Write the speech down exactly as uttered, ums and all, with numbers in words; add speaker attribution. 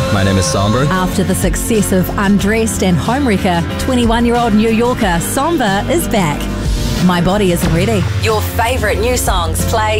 Speaker 1: My name is Somber.
Speaker 2: After the success of Undressed and Homewrecker, twenty-one-year-old New Yorker Somber is back. My Body Isn't Ready. Your favourite new songs play